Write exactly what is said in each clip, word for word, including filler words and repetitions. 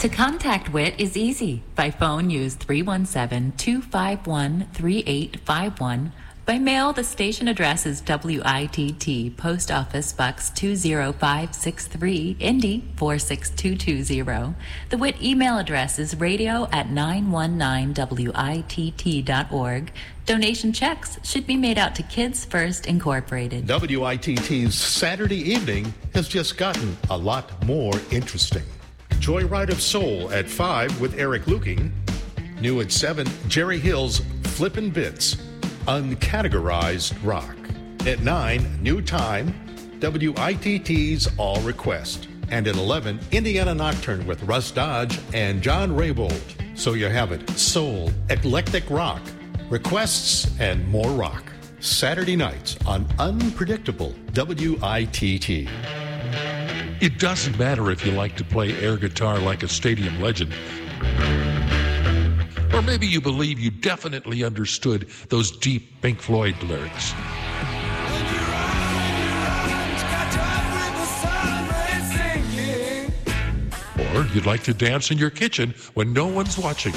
To contact W I T is easy. By phone, use three one seven, two five one, three eight five one. By mail, the station address is W I T T, Post Office Box two zero five six three, Indy four six two two zero. The W I T email address is radio at nine one nine W I T T dot org. Donation checks should be made out to Kids First Incorporated. W I T T's Saturday evening has just gotten a lot more interesting. Joyride of Soul at five with Eric Luking. New at seven, Jerry Hill's Flippin' Bits, Uncategorized Rock. At nine, New Time, W I T T's All Request. And at eleven, Indiana Nocturne with Russ Dodge and John Raybould. So you have it, soul, eclectic rock, requests, and more rock. Saturday nights on Unpredictable W I T T. It doesn't matter if you like to play air guitar like a stadium legend. Or maybe you believe you definitely understood those deep Pink Floyd lyrics. Or you'd like to dance in your kitchen when no one's watching.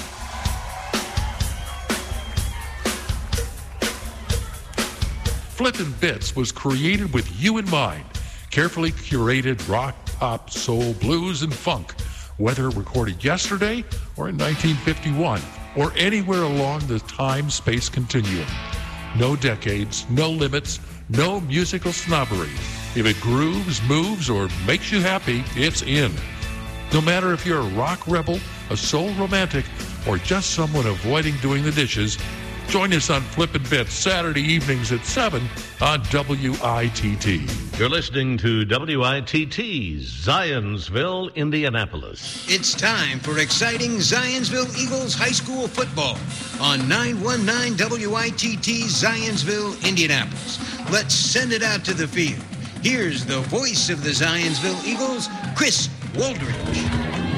Flippin' Bits was created with you in mind. Carefully curated rock, pop, soul, blues, and funk, whether recorded yesterday or in nineteen fifty-one, or anywhere along the time-space continuum. No decades, no limits, no musical snobbery. If it grooves, moves, or makes you happy, it's in. No matter if you're a rock rebel, a soul romantic, or just someone avoiding doing the dishes, join us on Flippin' Bits Saturday evenings at seven on W I T T. You're listening to W I T T's Zionsville, Indianapolis. It's time for exciting Zionsville Eagles High School football on nine one nine W I T T Zionsville, Indianapolis. Let's send it out to the field. Here's the voice of the Zionsville Eagles, Chris Waldridge.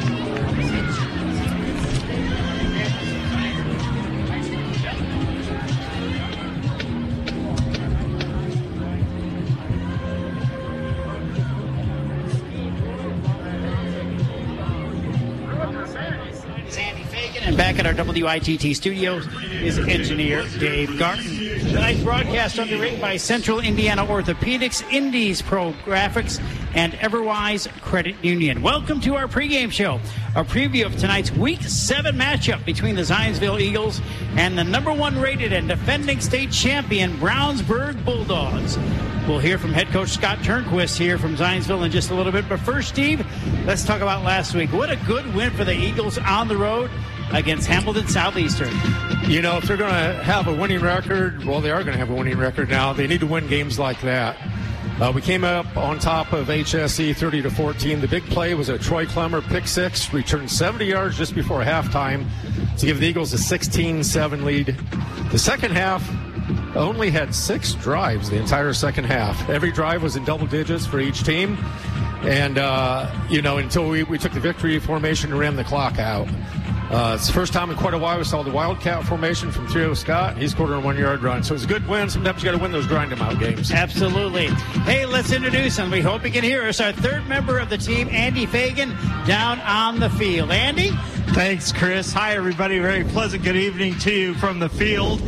Back at our W I T T studios is engineer Dave Garton. Tonight's broadcast underwritten by Central Indiana Orthopedics, Indies Pro Graphics, and Everwise Credit Union. Welcome to our pregame show, a preview of tonight's Week seven matchup between the Zionsville Eagles and the number one rated and defending state champion Brownsburg Bulldogs. We'll hear from head coach Scott Turnquist here from Zionsville in just a little bit. But first, Steve, let's talk about last week. What a good win for the Eagles on the road against Hamilton Southeastern. You know, if they're going to have a winning record, well, they are going to have a winning record now. They need to win games like that. Uh, we came up on top of H S E thirty to fourteen. The big play was a Troy Clemmer pick six, returned seventy yards just before halftime to give the Eagles a sixteen seven lead. The second half only had six drives the entire second half. Every drive was in double digits for each team. And, uh, you know, until we, we took the victory formation and ran the clock out. Uh, it's the first time in quite a while we saw the Wildcat formation from Theo Scott. He scored a one-yard run. So it's a good win. Sometimes you got to win those grind-em-out games. Absolutely. Hey, let's introduce him. We hope he can hear us. Our third member of the team, Andy Fagan, down on the field. Andy? Thanks, Chris. Hi, everybody. Very pleasant good evening to you from the field.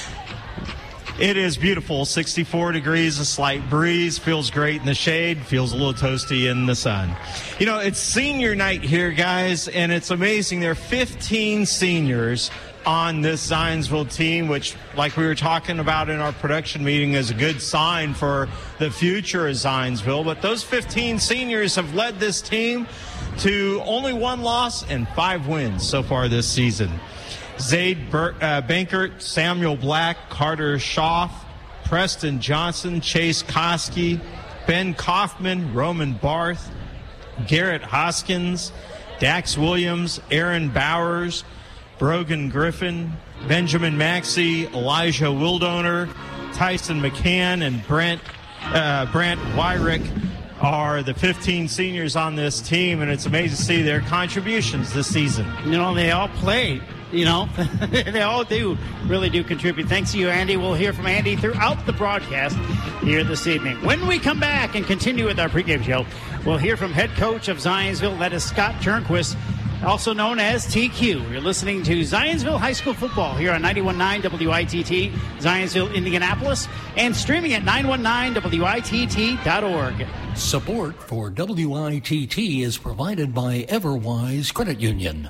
It is beautiful, sixty-four degrees, a slight breeze, feels great in the shade, feels a little toasty in the sun. You know, it's senior night here, guys, and it's amazing. There are fifteen seniors on this Zionsville team, which, like we were talking about in our production meeting, is a good sign for the future of Zionsville. But those fifteen seniors have led this team to only one loss and five wins so far this season. Zaid Bur- uh, Bankert, Samuel Black, Carter Schaff, Preston Johnson, Chase Koski, Ben Kaufman, Roman Barth, Garrett Hoskins, Dax Williams, Aaron Bowers, Brogan Griffin, Benjamin Maxey, Elijah Wildoner, Tyson McCann, and Brent uh, Brent Wyrick are the fifteen seniors on this team, and it's amazing to see their contributions this season. You know, they all played. You know, they all do, really do contribute. Thanks to you, Andy. We'll hear from Andy throughout the broadcast here this evening. When we come back and continue with our pregame show, we'll hear from head coach of Zionsville, that is Scott Turnquist. also known as T Q. You're listening to Zionsville High School Football here on ninety-one point nine W I T T, Zionsville, Indianapolis, and streaming at nine one nine W I T T dot org. Support for W I T T is provided by Everwise Credit Union.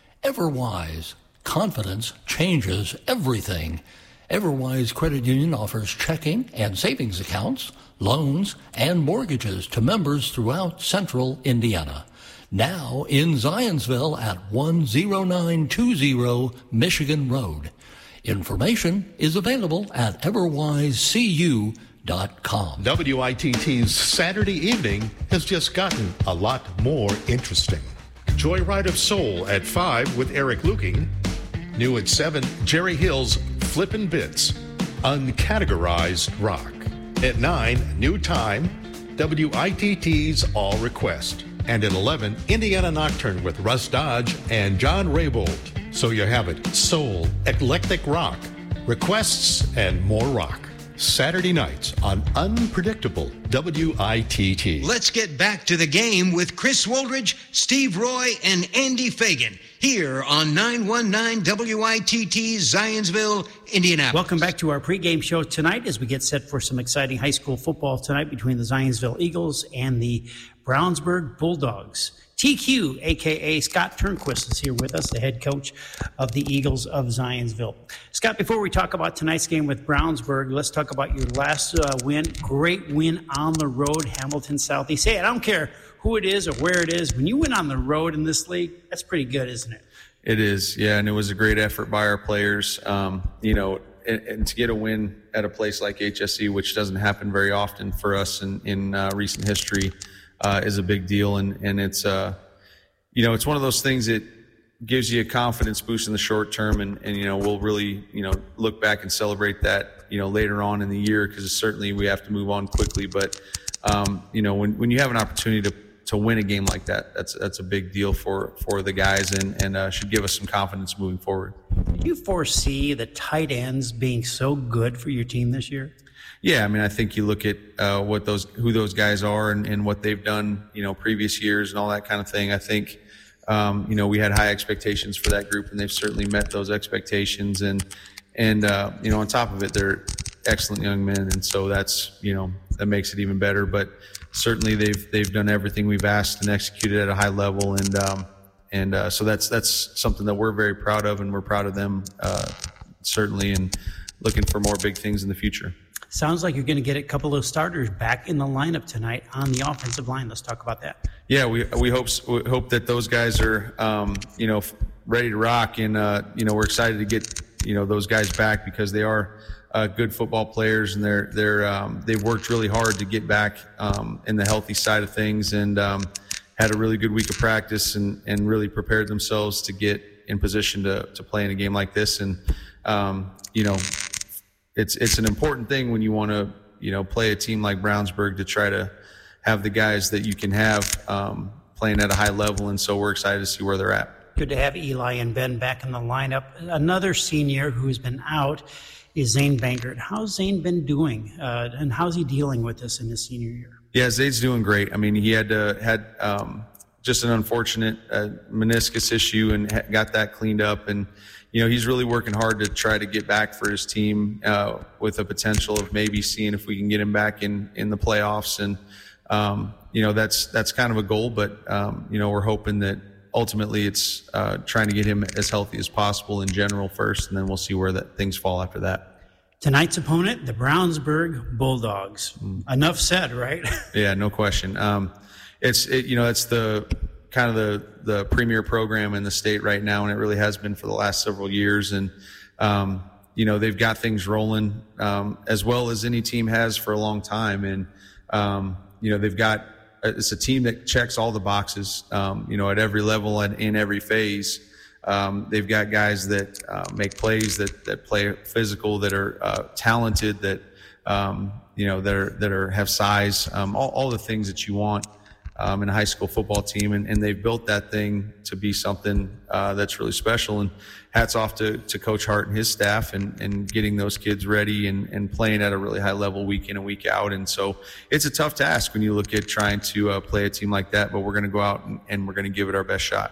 Everwise. Confidence changes everything. Everwise Credit Union offers checking and savings accounts, loans, and mortgages to members throughout central Indiana. Now in Zionsville at one oh nine two oh Michigan Road. Information is available at everwise c u dot com. W I T T's Saturday evening has just gotten a lot more interesting. Joyride of Soul at five with Eric Luking. New at seven, Jerry Hill's Flippin' Bits, Uncategorized Rock. At nine, New Time, W I T T's All Request. And at eleven, Indiana Nocturne with Russ Dodge and John Raybould. So you have it, soul, eclectic rock, requests, and more rock. Saturday nights on Unpredictable W I T T. Let's get back to the game with Chris Woldridge, Steve Roy, and Andy Fagan here on nine one nine W I T T, Zionsville, Indianapolis. Welcome back to our pregame show tonight as we get set for some exciting high school football tonight between the Zionsville Eagles and the Brownsburg Bulldogs. T Q, a k a. Scott Turnquist, is here with us, the head coach of the Eagles of Zionsville. Scott, before we talk about tonight's game with Brownsburg, let's talk about your last uh, win. Great win on the road, Hamilton Southeast. Hey, I don't care who it is or where it is. When you win on the road in this league, that's pretty good, isn't it? It is, yeah, and it was a great effort by our players. Um, you know, and, and to get a win at a place like H S E, which doesn't happen very often for us in, in uh, recent history, Uh, is a big deal, and and it's uh, you know, it's one of those things that gives you a confidence boost in the short term, and and you know, we'll really you know look back and celebrate that you know later on in the year, because certainly we have to move on quickly. But um, you know, when when you have an opportunity to to win a game like that, that's that's a big deal for for the guys, and and uh, should give us some confidence moving forward. Did you foresee the tight ends being so good for your team this year? Yeah, I mean, I think you look at uh, what those, who those guys are, and, and what they've done, you know, previous years and all that kind of thing. I think, um, you know, we had high expectations for that group, and they've certainly met those expectations. And and uh, you know, on top of it, they're excellent young men, and so that's you know that makes it even better. But certainly they've they've done everything we've asked and executed at a high level, and um, and uh, so that's that's something that we're very proud of, and we're proud of them uh, certainly, and looking for more big things in the future. Sounds like you're going to get a couple of starters back in the lineup tonight on the offensive line. Let's talk about that. Yeah, we we hope we hope that those guys are um, you know ready to rock, and uh, you know we're excited to get you know those guys back, because they are uh, good football players, and they're they're um, they've worked really hard to get back um, in the healthy side of things, and um, had a really good week of practice, and and really prepared themselves to get in position to to play in a game like this, and um, you know. It's it's an important thing when you want to you know play a team like Brownsburg, to try to have the guys that you can have um, playing at a high level, and so we're excited to see where they're at. Good to have Eli and Ben back in the lineup. Another senior who's been out is Zane Bankert. How's Zane been doing, uh, and how's he dealing with this in his senior year? Yeah, Zane's doing great. I mean, he had uh, had um, just an unfortunate uh, meniscus issue, and ha- got that cleaned up, and you know, he's really working hard to try to get back for his team, uh, with a potential of maybe seeing if we can get him back in, in the playoffs. And, um, you know, that's, that's kind of a goal, but, um, you know, we're hoping that ultimately it's, uh, trying to get him as healthy as possible in general first, and then we'll see where that things fall after that. Tonight's opponent, the Brownsburg Bulldogs. Mm. Enough said, right? Yeah, no question. Um, it's, it, you know, it's the, kind of the, the premier program in the state right now, and it really has been for the last several years. And, um, you know, they've got things rolling, um, as well as any team has for a long time. And, um, you know, they've got, it's a team that checks all the boxes, um, you know, at every level and in every phase. Um, they've got guys that, uh, make plays, that, that play physical, that are, uh, talented, that, um, you know, that are, that are, have size, um, all, all the things that you want Um, in a high school football team, and, and they've built that thing to be something uh, that's really special. And hats off to, to Coach Hart and his staff, and, and getting those kids ready and, and playing at a really high level week in and week out. And so it's a tough task when you look at trying to uh, play a team like that, but we're going to go out and, and we're going to give it our best shot.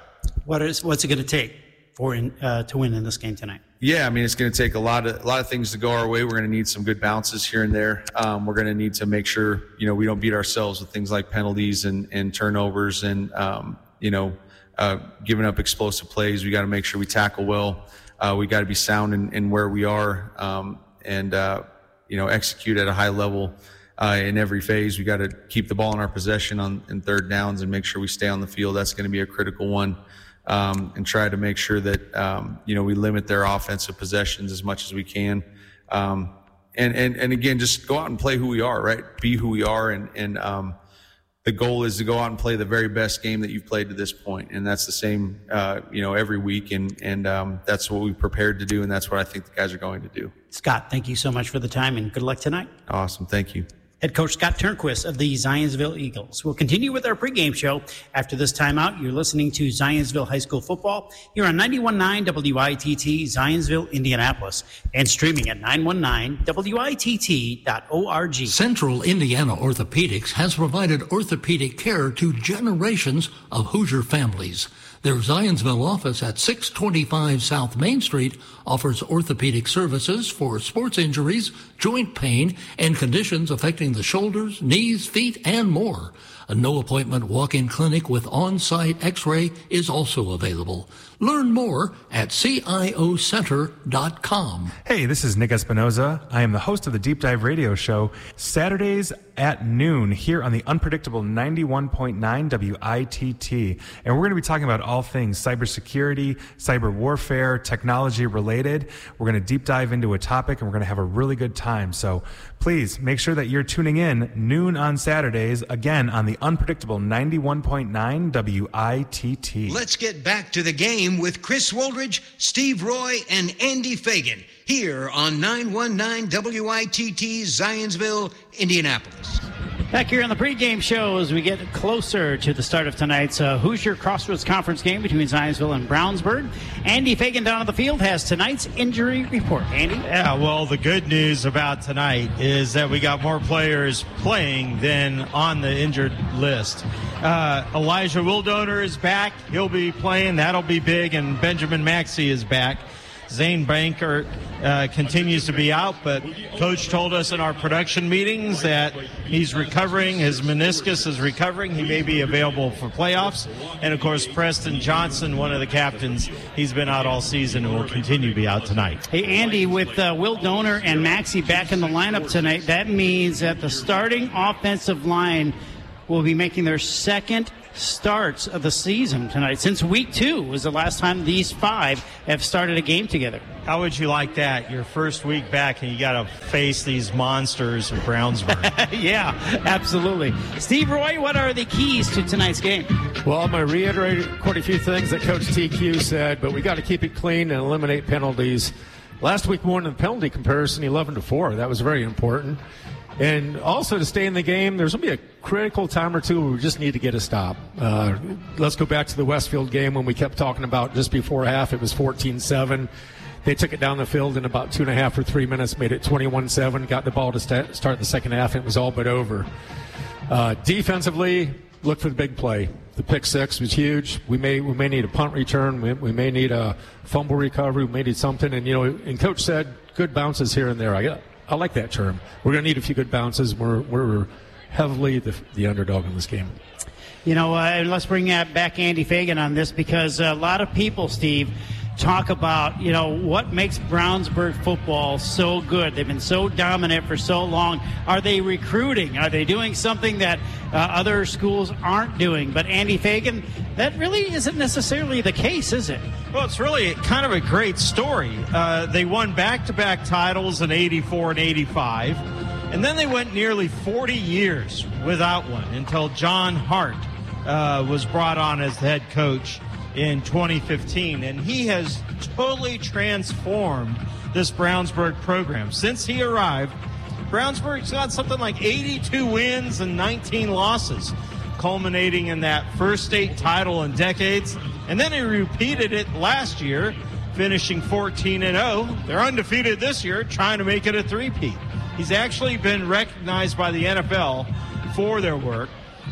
What is what's it going to take for in, uh, to win in this game tonight? Yeah, I mean, it's going to take a lot of a lot of things to go our way. We're going to need some good bounces here and there. Um, we're going to need to make sure, you know, we don't beat ourselves with things like penalties and, and turnovers and, um, you know, uh, giving up explosive plays. We got to make sure we tackle well. Uh, we got to be sound in, in where we are um, and, uh, you know, execute at a high level uh, in every phase. We got to keep the ball in our possession on in third downs and make sure we stay on the field. That's going to be a critical one. Um, and try to make sure that, um, you know, we limit their offensive possessions as much as we can. Um, and, and, and again, just go out and play who we are, right? Be who we are. And, and, um, the goal is to go out and play the very best game that you've played to this point. And that's the same, uh, you know, every week. And, and, um, that's what we prepared to do. And that's what I think the guys are going to do. Scott, thank you so much for the time and good luck tonight. Awesome. Thank you. Head coach Scott Turnquist of the Zionsville Eagles. We'll continue with our pregame show. After this timeout, you're listening to Zionsville High School football here on ninety-one point nine W I T T, Zionsville, Indianapolis, and streaming at nine one nine W I T T dot org. Central Indiana Orthopedics has provided orthopedic care to generations of Hoosier families. Their Zionsville office at six twenty-five South Main Street offers orthopedic services for sports injuries, joint pain, and conditions affecting the shoulders, knees, feet, and more. A no-appointment walk-in clinic with on-site x-ray is also available. Learn more at C I O center dot com. Hey, this is Nick Espinoza. I am the host of the Deep Dive Radio Show, Saturdays at noon here on the unpredictable ninety-one point nine W I T T. And we're going to be talking about all things cybersecurity, cyber warfare, technology related. We're going to deep dive into a topic and we're going to have a really good time. So please make sure that you're tuning in noon on Saturdays, again on the unpredictable ninety-one point nine W I T T. Let's get back to the game with Chris Woldridge, Steve Roy, and Andy Fagan here on nine one nine W I T T, Zionsville, Indianapolis. Back here on the pregame show as we get closer to the start of tonight's uh, Hoosier Crossroads Conference game between Zionsville and Brownsburg. Andy Fagan down on the field has tonight's injury report. Andy? Yeah, well, the good news about tonight is that we got more players playing than on the injured list. Uh, Elijah Wildoner is back. He'll be playing. That'll be big. And Benjamin Maxey is back. Zane Banker uh, continues to be out, but Coach told us in our production meetings that he's recovering. His meniscus is recovering. He may be available for playoffs. And, of course, Preston Johnson, one of the captains, he's been out all season and will continue to be out tonight. Hey, Andy, with uh, Will Donor and Maxey back in the lineup tonight, that means that the starting offensive line will be making their second starts of the season tonight. Since week two was the last time these five have started a game together. How would you like that? Your first week back and you got to face these monsters of Brownsburg. Yeah, absolutely. Steve Roy, what are the keys to tonight's game? Well, I'm going to reiterate quite a few things that Coach T Q said, but we got to keep it clean and eliminate penalties. Last week we won in the penalty comparison eleven to four. That was very important. And also to stay in the game, there's going to be a critical time or two where we just need to get a stop. Uh, let's go back to the Westfield game when we kept talking about just before half, it was fourteen seven. They took it down the field in about two and a half or three minutes, made it twenty-one seven, got the ball to st- start the second half, and it was all but over. Uh, defensively, look for the big play. The pick six was huge. We may we may need a punt return. We, we may need a fumble recovery. We may need something. And, you know, and Coach said good bounces here and there. I got I like that term. We're going to need a few good bounces. We're we're heavily the, the underdog in this game. You know, uh, and let's bring back Andy Fagan on this because a lot of people, Steve, talk about, you know, what makes Brownsburg football so good. They've been so dominant for so long. Are they recruiting? Are they doing something that uh, other schools aren't doing? But Andy Fagan, that really isn't necessarily the case, is it? Well, it's really kind of a great story. Uh, they won back-to-back titles in eighty-four and eighty-five, and then they went nearly forty years without one until John Hart uh, was brought on as the head coach in twenty fifteen, and he has totally transformed this Brownsburg program. Since he arrived, Brownsburg's got something like eighty-two wins and nineteen losses, culminating in that first state title in decades. And then he repeated it last year, finishing fourteen and oh. They're undefeated this year, trying to make it a three-peat. He's actually been recognized by the N F L for their work.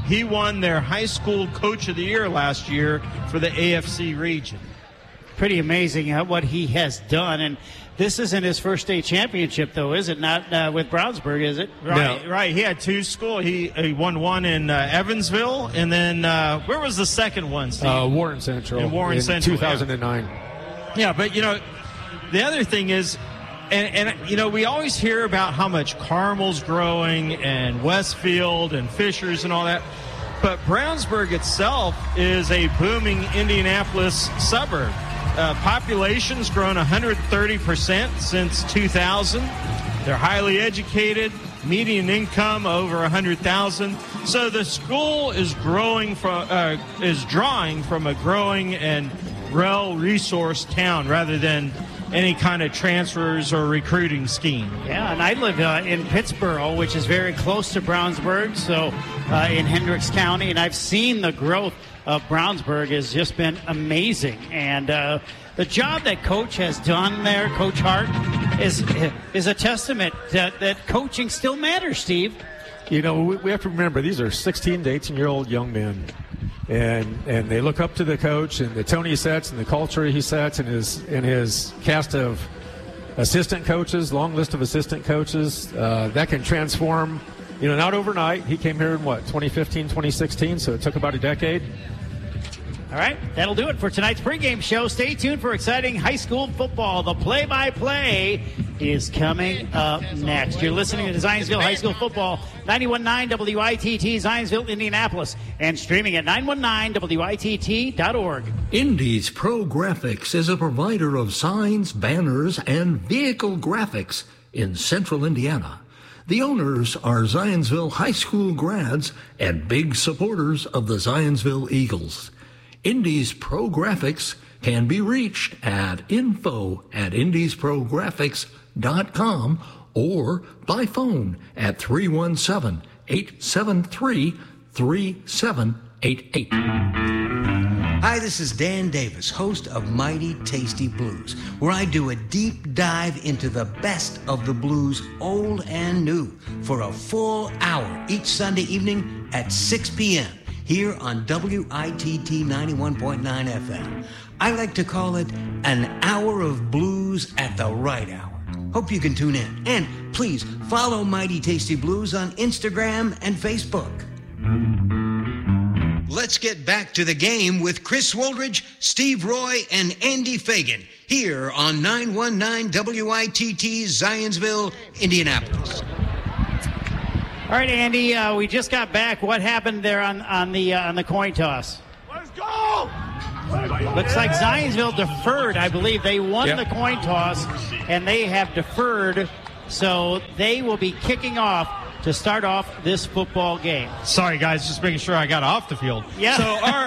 He won their high school coach of the year last year for the A F C region. Pretty amazing uh, what he has done. And this isn't his first state championship, though, is it? Not uh, with Brownsburg, is it? Right, no. right. He had two school. He, he won one in uh, Evansville, and then uh, where was the second one, Steve? Uh, Warren Central. In Warren in Central, two thousand nine. Yeah. yeah, but, you know, the other thing is, and, and, you know, we always hear about how much Carmel's growing and Westfield and Fishers and all that, but Brownsburg itself is a booming Indianapolis suburb. Uh, population's grown one hundred thirty percent since two thousand. They're highly educated, median income over one hundred thousand. So the school is growing from uh, is drawing from a growing and well-resourced town rather than any kind of transfers or recruiting scheme. Yeah, and I live uh, in Pittsboro, which is very close to Brownsburg, so uh, in Hendricks County, and I've seen the growth of Brownsburg has just been amazing. And uh, the job that Coach has done there, Coach Hart, is is a testament that, that coaching still matters, Steve. You know, we, we have to remember these are sixteen to eighteen-year-old young men. And and they look up to the coach and the tone he sets and the culture he sets and his, and his cast of assistant coaches, long list of assistant coaches. Uh, that can transform, you know, not overnight. He came here in, what, twenty fifteen, twenty sixteen, so it took about a decade. All right, that'll do it for tonight's pregame show. Stay tuned for exciting high school football. The play-by-play is coming up next. You're listening to Zionsville High School Football, ninety-one point nine W I T T, Zionsville, Indianapolis, and streaming at nine one nine W I T T dot org. Indies Pro Graphics is a provider of signs, banners, and vehicle graphics in central Indiana. The owners are Zionsville High School grads and big supporters of the Zionsville Eagles. Indies Pro Graphics can be reached at info at indies pro graphics dot com or by phone at three one seven, eight seven three, three seven eight eight. Hi, this is Dan Davis, host of Mighty Tasty Blues, where I do a deep dive into the best of the blues, old and new, for a full hour each Sunday evening at six p.m. here on W I T T ninety-one point nine F M. I like to call it an hour of blues at the right hour. Hope you can tune in. And please follow Mighty Tasty Blues on Instagram and Facebook. Let's get back to the game with Chris Woldridge, Steve Roy, and Andy Fagan here on nine one nine W I T T Zionsville, Indianapolis. All right, Andy, uh, we just got back. What happened there on, on the uh, on the coin toss? Let's go! Looks like Zionsville deferred. I believe they won yep. the coin toss, and they have deferred, so they will be kicking off to start off this football game. Sorry, guys, just making sure I got off the field. Yeah. So our,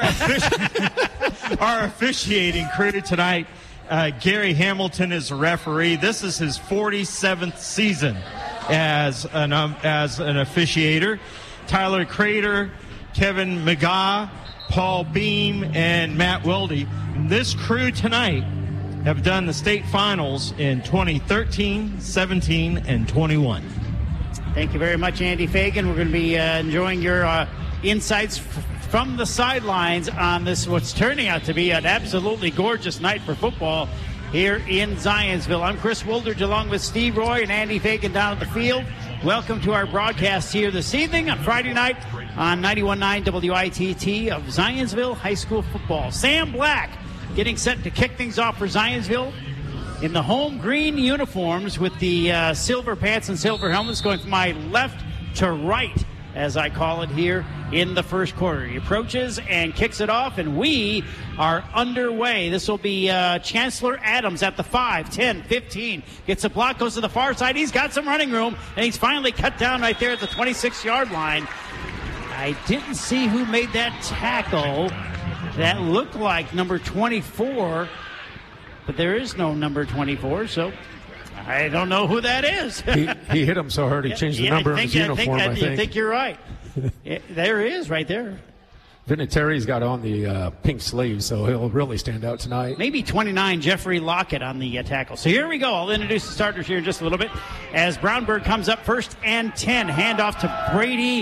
offici- our officiating crew tonight, uh, Gary Hamilton is a referee. This is his forty-seventh season as an um, as an officiator. Tyler Crater, Kevin McGaugh, Paul Beam, and Matt Weldy. This crew tonight have done the state finals in twenty thirteen, seventeen, and twenty-one. Thank you very much, Andy Fagan. We're going to be uh, enjoying your uh, insights f- from the sidelines on this, what's turning out to be an absolutely gorgeous night for football here in Zionsville. I'm Chris Woldridge along with Steve Roy and Andy Fagan down at the field. Welcome to our broadcast here this evening on Friday night on ninety-one point nine W I T T of Zionsville High School Football. Sam Black getting set to kick things off for Zionsville in the home green uniforms with the uh, silver pants and silver helmets, going from my left to right, as I call it here in the first quarter. He approaches and kicks it off, and we are underway. This will be uh, Chancellor Adams at the five, ten, fifteen. Gets a block, goes to the far side. He's got some running room, and he's finally cut down right there at the twenty-six-yard line. I didn't see who made that tackle. That looked like number twenty-four, but there is no number twenty-four, so I don't know who that is. he, he hit him so hard he changed yeah, the number think, of his I uniform, think, I think. I think you're right. it, there he is right there. Vinatieri's got on the uh, pink sleeves, so he'll really stand out tonight. Maybe twenty-nine, Jeffrey Lockett on the uh, tackle. So here we go. I'll introduce the starters here in just a little bit as Brownberg comes up first and ten. Handoff to Brady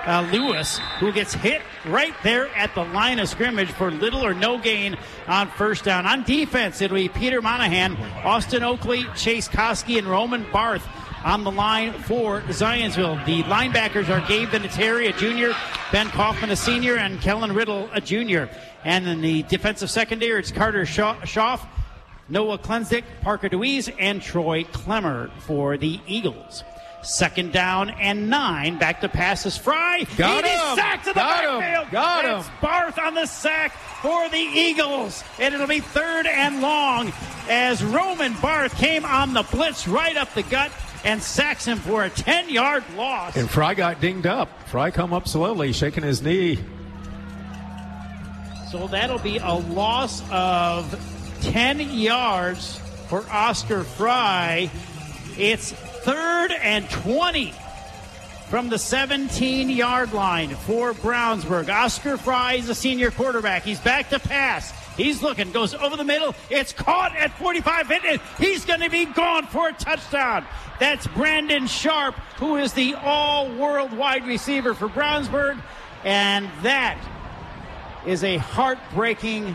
uh, Lewis, who gets hit right there at the line of scrimmage for little or no gain on first down. On defense, it'll be Peter Monahan, Austin Oakley, Chase Koski, and Roman Barth on the line for Zionsville. The linebackers are Gabe Vinatieri, a junior, Ben Kaufman, a senior, and Kellen Riddle, a junior. And in the defensive secondary, it's Carter Schaff, Noah Klensdick, Parker Deweese, and Troy Clemmer for the Eagles. Second down and nine. Back to passes. Fry. Got He's him. sacked to the Got backfield. him. Got him. It's Barth on the sack for the Eagles. And it'll be third and long as Roman Barth came on the blitz right up the gut and sacks him for a ten-yard loss. And Fry got dinged up. Fry come up slowly, shaking his knee. So that'll be a loss of ten yards for Oscar Fry. It's third and twenty from the seventeen-yard line for Brownsburg. Oscar Fry is a senior quarterback. He's back to pass. He's looking, goes over the middle. It's caught at forty-five. He's going to be gone for a touchdown. That's Brandon Sharp, who is the all-world wide receiver for Brownsburg. And that is a heartbreaking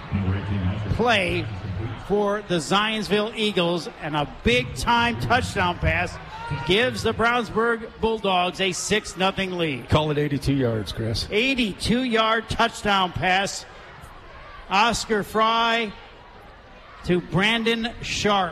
play for the Zionsville Eagles, and a big-time touchdown pass gives the Brownsburg Bulldogs a six nothing lead. Call it eighty-two yards, Chris. eighty-two-yard touchdown pass. Oscar Fry to Brandon Sharp.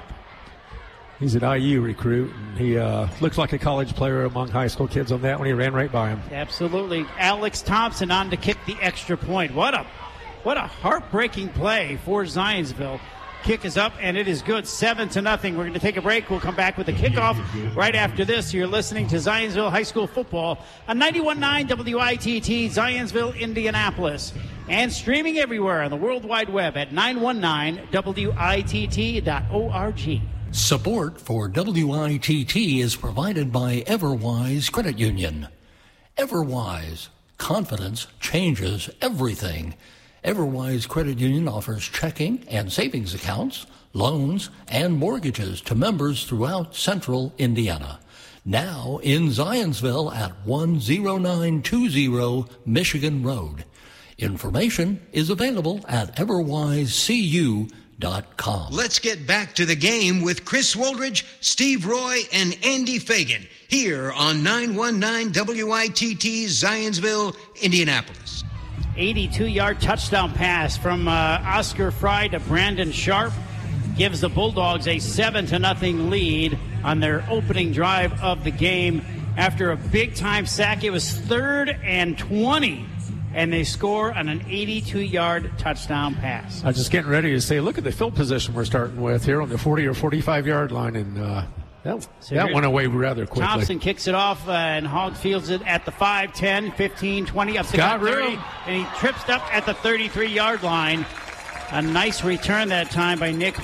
He's an I U recruit, and he uh, looks like a college player among high school kids on that when he ran right by him. Absolutely. Alex Thompson on to kick the extra point. What a what a heartbreaking play for Zionsville. Kick is up, and it is good. Seven to nothing. We're going to take a break. We'll come back with the kickoff right after this. You're listening to Zionsville High School Football on ninety-one point nine W I T T, Zionsville, Indianapolis, and streaming everywhere on the World Wide Web at nine one nine W I T T dot org. Support for W I T T is provided by Everwise Credit Union. Everwise. Confidence changes everything. Everwise Credit Union offers checking and savings accounts, loans, and mortgages to members throughout central Indiana. Now in Zionsville at one oh nine two oh Michigan Road. Information is available at everwise c u dot com. Let's get back to the game with Chris Woldridge, Steve Roy, and Andy Fagan here on nine one nine W I T T, Zionsville, Indianapolis. eighty-two-yard touchdown pass from uh, Oscar Fry to Brandon Sharp gives the Bulldogs a seven to nothing lead on their opening drive of the game. After a big-time sack, it was third and twenty, and they score on an eighty-two-yard touchdown pass. I was just getting ready to say, look at the field position we're starting with here on the forty or forty-five-yard line, and uh, that, So that here- went away rather quickly. Thompson kicks it off, uh, and Hogg fields it at the five, ten, fifteen, twenty, up to Got the thirty, room. and he trips up at the thirty-three-yard line. A nice return that time by Nick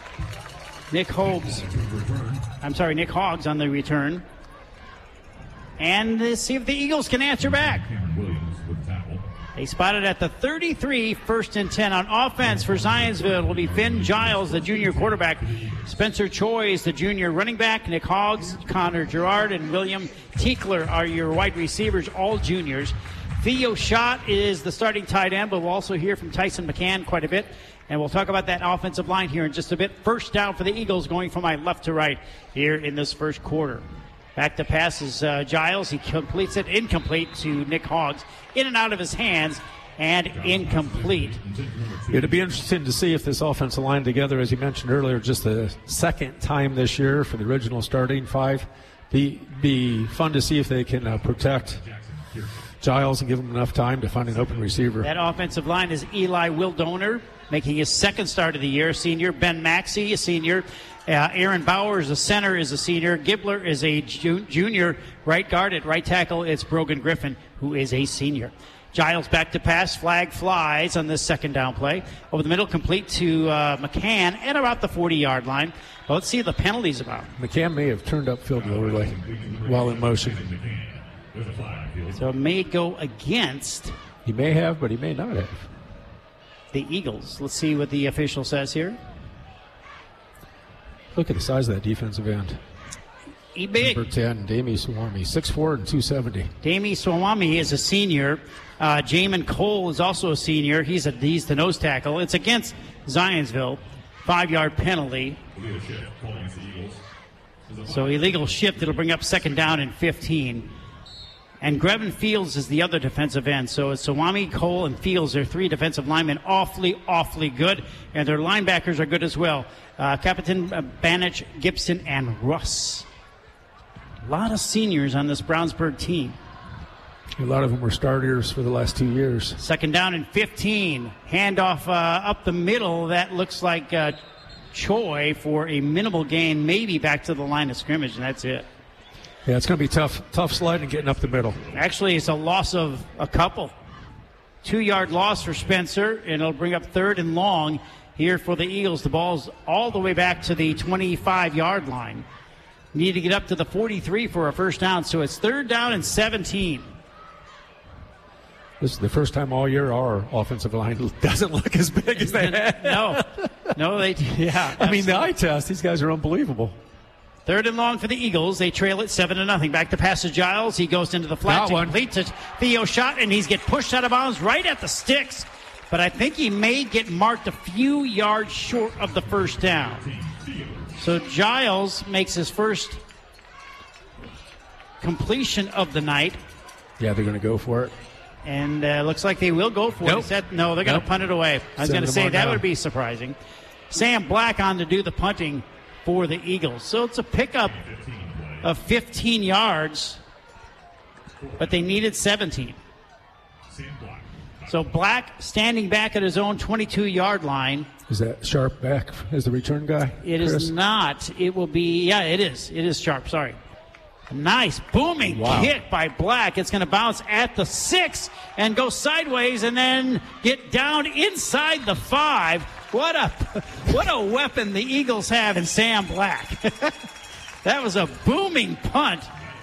Nick Hoggs. I'm sorry, Nick Hoggs on the return. And let's see if the Eagles can answer back. They spotted at the thirty-three, first and ten. On offense for Zionsville will be Finn Giles, the junior quarterback. Spencer Choi is the junior running back. Nick Hoggs, Connor Gerard, and William Tiekler are your wide receivers, all juniors. Theo Schott is the starting tight end, but we'll also hear from Tyson McCann quite a bit. And we'll talk about that offensive line here in just a bit. First down for the Eagles, going from my left to right here in this first quarter. Back to pass is uh, Giles. He completes it incomplete to Nick Hoggs. In and out of his hands and incomplete. It'll be interesting to see if this offensive line together, as you mentioned earlier, just the second time this year for the original starting five. Be be fun to see if they can uh, protect Giles and give him enough time to find an open receiver. That offensive line is Eli Wildoner, making his second start of the year. Senior Ben Maxey, a senior. Uh, Aaron Bowers, a center, is a senior. Gibbler is a ju- junior. Right guard at right tackle, it's Brogan Griffin, who is a senior. Giles back to pass. Flag flies on this second down play. Over the middle, complete to uh, McCann at about the forty-yard line. But let's see the penalties about. McCann may have turned upfield a little way while in motion. So it may go against He may have, but he may not have. the Eagles. Let's see what the official says here. Look at the size of that defensive end. He big. Number ten, Damie Swami, six foot four and two seventy. Damie Swami is a senior. Uh, Jamin Cole is also a senior. He's a he's the nose tackle. It's against Zionsville. Five-yard penalty. So illegal shift. It'll bring up second down and fifteen. And Grevin Fields is the other defensive end. So it's Swami, Cole, and Fields. They're three defensive linemen. Awfully, awfully good. And their linebackers are good as well. Uh, Captain uh, Banich, Gibson, and Russ. A lot of seniors on this Brownsburg team. A lot of them were starters for the last two years. Second down and fifteen. Handoff uh, up the middle. That looks like uh, Choi for a minimal gain, maybe back to the line of scrimmage, and that's it. Yeah, it's going to be tough, tough sliding getting up the middle. Actually, it's a loss of a couple. Two-yard loss for Spencer, and it'll bring up third and long here for the Eagles. The ball's all the way back to the twenty-five-yard line. Need to get up to the forty-three for a first down, so it's third down and seventeen. This is the first time all year our offensive line doesn't look as big as they had. No. No, they, yeah. I mean, the eye test, these guys are unbelievable. Third and long for the Eagles. They trail it seven to nothing. Back to pass to Giles. He goes into the flat to complete to Theo shot, and he's get pushed out of bounds right at the sticks. But I think he may get marked a few yards short of the first down. So Giles makes his first completion of the night. Yeah, they're going to go for it. And uh, looks like they will go for nope. it. Is that, no, they're going to nope. punt it away. I was going to say that down. Would be surprising. Sam Black on to do the punting for the Eagles. So it's a pickup of fifteen yards, but they needed seventeen. So Black standing back at his own twenty-two-yard line. Is that Sharp back as the return guy? It Chris? Is not. It will be, yeah, it is. It is Sharp, sorry. Nice booming wow. kick by Black. It's going to bounce at the six and go sideways and then get down inside the five. What a what a weapon the Eagles have in Sam Black. That was a booming punt.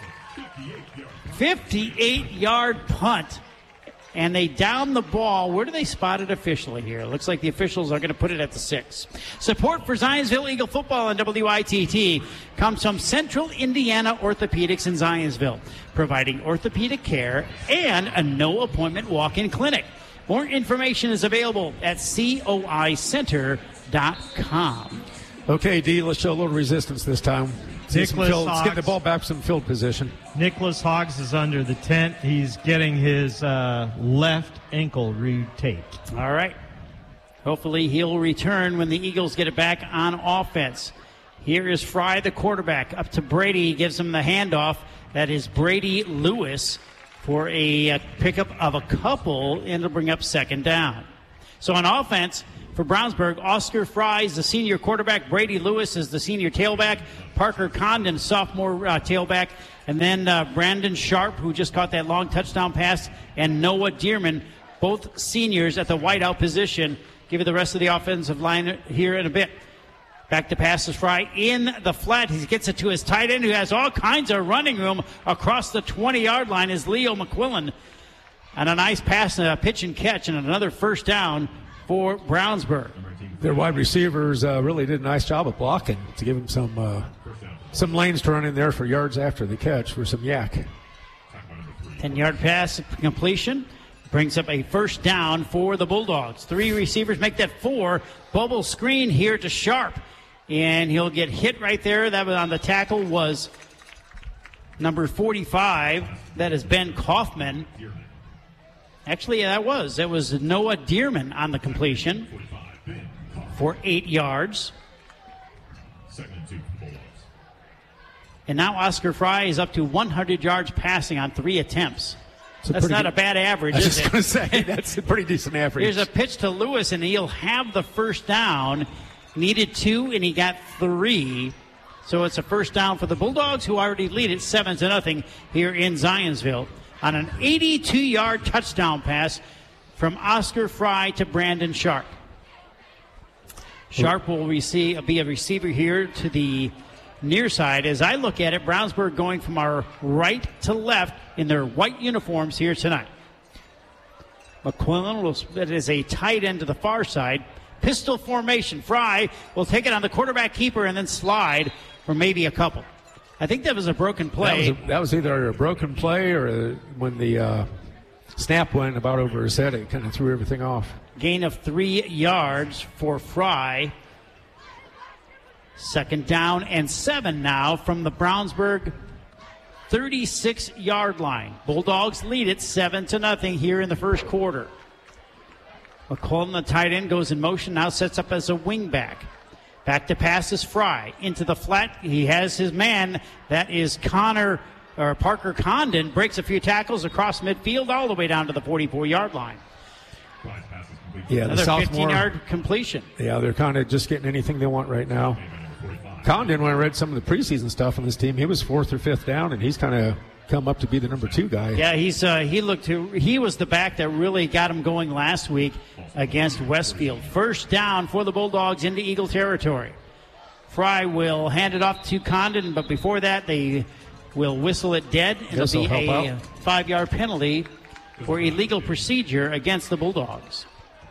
fifty-eight-yard punt. And they down the ball. Where do they spot it officially here? It looks like the officials are going to put it at the six. Support for Zionsville Eagle football on W I T T comes from Central Indiana Orthopedics in Zionsville, providing orthopedic care and a no-appointment walk-in clinic. More information is available at coi center dot com. Okay, D, let's show a little resistance this time. Nicholas field, let's get the Hoggs. ball back some field position. Nicholas Hoggs is under the tent. He's getting his uh, left ankle retaped. All right. Hopefully he'll return when the Eagles get it back on offense. Here is Fry, the quarterback, up to Brady. He gives him the handoff. That is Brady Lewis for a uh, pickup of a couple, and it'll bring up second down. So on offense, for Brownsburg, Oscar Fry is the senior quarterback. Brady Lewis is the senior tailback. Parker Condon, sophomore uh, tailback. And then uh, Brandon Sharp, who just caught that long touchdown pass, and Noah Dearman, both seniors at the wideout position. Give you the rest of the offensive line here in a bit. Back to pass is Fry in the flat. He gets it to his tight end, who has all kinds of running room across the twenty-yard line, is Leo McQuillan. And a nice pass, a pitch and catch, and another first down for Brownsburg. Their wide receivers uh, really did a nice job of blocking to give them some uh, some lanes to run in there for yards after the catch for some yak. ten-yard pass completion brings up a first down for the Bulldogs. Three receivers make that four. Bubble screen here to Sharp, and he'll get hit right there. That was on the tackle was number forty-five. That is Ben Kaufman. Actually, that was. That was Noah Dearman on the completion for eight yards. And now Oscar Fry is up to one hundred yards passing on three attempts. That's not good, a bad average, I was is just it? going to say, that's a pretty decent average. Here's a pitch to Lewis, and he'll have the first down. Needed two, and he got three. So it's a first down for the Bulldogs, who already lead it seven to nothing here in Zionsville, on an eighty-two-yard touchdown pass from Oscar Fry to Brandon Sharp. Sharp will receive, be a receiver here to the near side. As I look at it, Brownsburg going from our right to left in their white uniforms here tonight. McQuillan will split as a tight end to the far side. Pistol formation. Fry will take it on the quarterback keeper and then slide for maybe a couple. I think that was a broken play. That was, a, that was either a broken play or a, when the uh, snap went about over his head, it kind of threw everything off. Gain of three yards for Fry. Second down and seven now from the Brownsburg thirty-six-yard line. Bulldogs lead it seven to nothing here in the first quarter. McClellan, the tight end, goes in motion, now sets up as a wingback. Back to pass is Fry. Into the flat, he has his man. That is Connor, or Parker Condon, breaks a few tackles across midfield all the way down to the forty-four-yard line. Yeah, Another the sophomore fifteen-yard completion. Yeah, they're kind of just getting anything they want right now. Condon, when I read some of the preseason stuff on this team, he was fourth or fifth down, and he's kind of come up to be the number two guy. Yeah, he's uh, he looked to, he was the back that really got him going last week against Westfield. First down for the Bulldogs into Eagle territory. Fry will hand it off to Condon, but before that they will whistle it dead. It'll be a five-yard penalty for illegal procedure against the Bulldogs.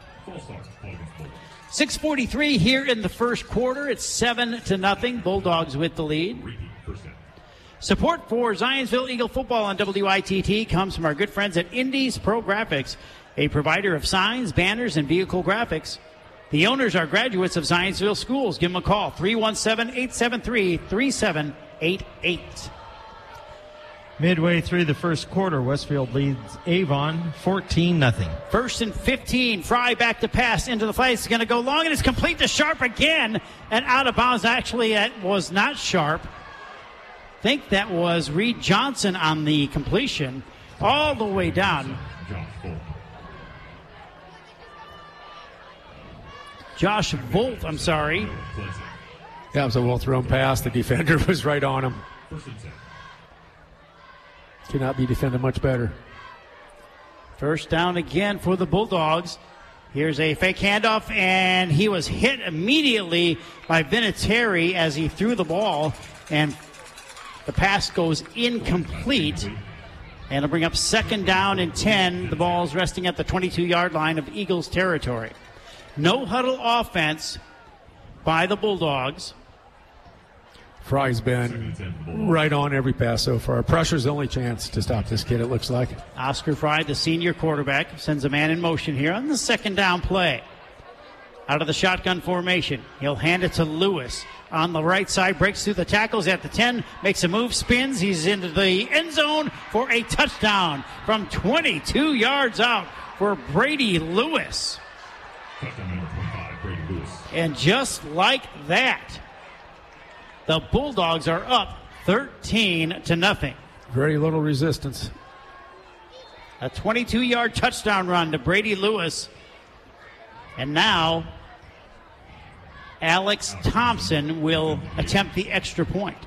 six forty-three here in the first quarter. It's seven to nothing. Bulldogs with the lead. Support for Zionsville Eagle football on W I T T comes from our good friends at Indies Pro Graphics, a provider of signs, banners, and vehicle graphics. The owners are graduates of Zionsville schools. Give them a call, three one seven, eight seven three, three seven eight eight. Midway through the first quarter, Westfield leads Avon fourteen nothing. First and fifteen. Fry back to pass into the flat. It's going to go long, and it's complete to Sharp again. And out of bounds. Actually, that was not Sharp. I think that was Reed Johnson on the completion. All the way down. Josh Volt, I'm sorry. That was a well-thrown pass. The defender was right on him. Cannot be defended much better. First down again for the Bulldogs. Here's a fake handoff, and he was hit immediately by Vinatieri as he threw the ball, and the pass goes incomplete. And it'll bring up second down and ten. The ball's resting at the twenty-two-yard line of Eagles territory. No huddle offense by the Bulldogs. Fry's been right on every pass so far. Pressure's the only chance to stop this kid, it looks like. Oscar Fry, the senior quarterback, sends a man in motion here on the second down play. Out of the shotgun formation, he'll hand it to Lewis. On the right side, breaks through the tackles at the ten, makes a move, spins. He's into the end zone for a touchdown from twenty-two yards out for Brady Lewis. And just like that, the Bulldogs are up thirteen to nothing. Very little resistance. A twenty-two-yard touchdown run to Brady Lewis. And now Alex Thompson will attempt the extra point.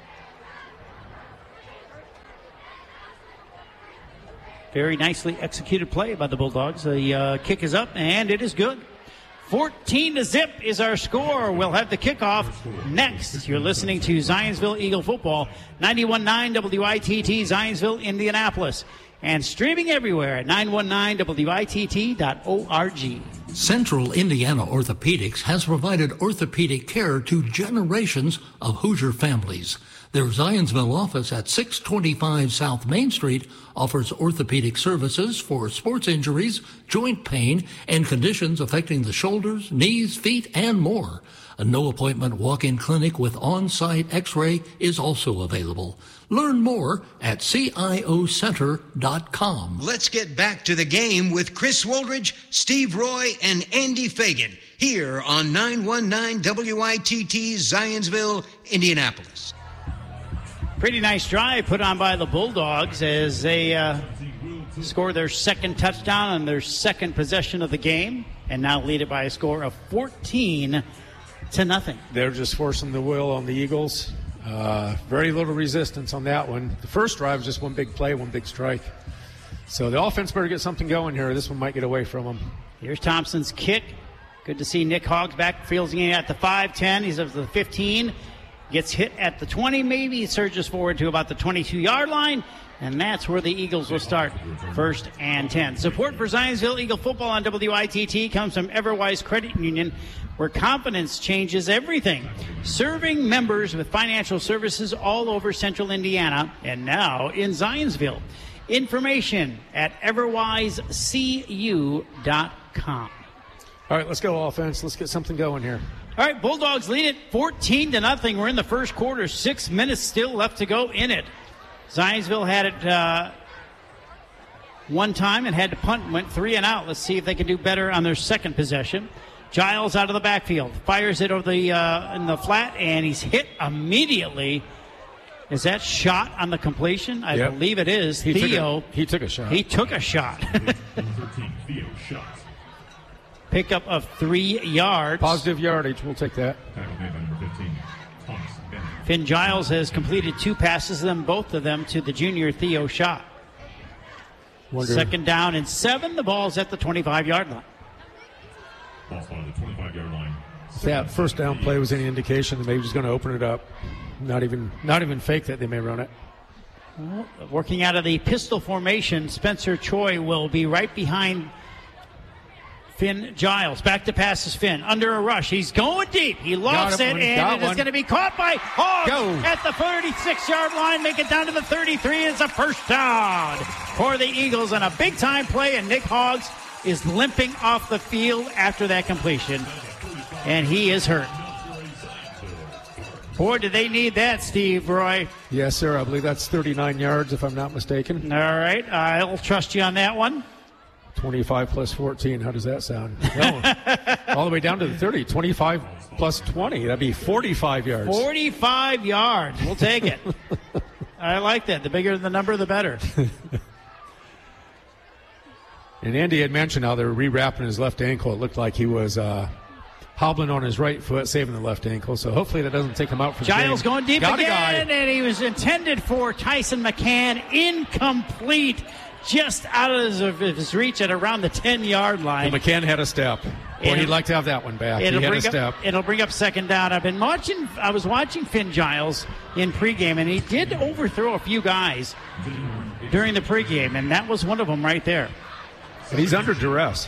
Very nicely executed play by the Bulldogs. The uh, kick is up, and it is good. fourteen to zip is our score. We'll have the kickoff next. You're listening to Zionsville Eagle Football, ninety-one point nine W I T T, Zionsville, Indianapolis, and streaming everywhere at nine one nine W I T T dot org. Central Indiana Orthopedics has provided orthopedic care to generations of Hoosier families. Their Zionsville office at six twenty-five South Main Street offers orthopedic services for sports injuries, joint pain, and conditions affecting the shoulders, knees, feet, and more. A no-appointment walk-in clinic with on-site x-ray is also available. Learn more at C I O center dot com. Let's get back to the game with Chris Woldridge, Steve Roy, and Andy Fagan here on nine one nine W I T T, Zionsville, Indianapolis. Pretty nice drive put on by the Bulldogs as they uh, score their second touchdown on their second possession of the game, and now lead it by a score of fourteen to nothing. They're just forcing the will on the Eagles. Uh, very little resistance on that one. The first drive was just one big play, one big strike. So the offense better get something going here. This one might get away from them. Here's Thompson's kick. Good to see Nick Hoggs back, fielding it at the five ten. He's up to the fifteen. Gets hit at the twenty, maybe. Surges forward to about the twenty-two-yard line. And that's where the Eagles will start, first and ten. Support for Zionsville Eagle football on W I T T comes from Everwise Credit Union, where confidence changes everything. Serving members with financial services all over central Indiana and now in Zionsville. Information at everwise c u dot com. All right, let's go offense. Let's get something going here. All right, Bulldogs lead it fourteen to nothing. We're in the first quarter. Six minutes still left to go in it. Zionsville had it uh, one time and had to punt and went three and out. Let's see if they can do better on their second possession. Giles out of the backfield. Fires it over the uh, in the flat, and he's hit immediately. Is that shot on the completion? I yep. believe it is. He Theo. Took a, he took a shot. He took a shot. Pickup of three yards. Positive yardage. We'll take that. Finn Giles has completed two passes, them both of them to the junior Theo Schott. Wonder. Second down and seven. The ball's at the twenty-five-yard line. Ball's on the twenty-five-yard line. If that first down play was any indication that maybe he's going to open it up, not even not even fake that they may run it. Well, working out of the pistol formation, Spencer Choi will be right behind Finn Giles. Back to pass is Finn. Under a rush. He's going deep. He lofts it, and it is going to be caught by Hogs at the thirty-six-yard line. Make it down to the thirty-three. It's a first down for the Eagles on a big-time play, and Nick Hogs is limping off the field after that completion, and he is hurt. Boy, do they need that, Steve Roy. Yes, sir. I believe that's thirty-nine yards, if I'm not mistaken. All right. I'll trust you on that one. twenty-five plus fourteen. How does that sound? No. All the way down to the thirty. twenty-five plus twenty. That'd be forty-five yards. forty-five yards. We'll take it. I like that. The bigger the number, the better. And Andy had mentioned how they were rewrapping his left ankle. It looked like he was uh, hobbling on his right foot, saving the left ankle. So hopefully that doesn't take him out for the game. Giles going deep Got again, and he was intended for Tyson McCann. Incomplete. Just out of his, of his reach at around the ten-yard line. Well, McCann had a step. Boy, he'd like to have that one back. It'll he had bring a step. Up, it'll bring up second down. I've been watching. I was watching Finn Giles in pregame, and he did overthrow a few guys during the pregame, and that was one of them right there. And he's under duress.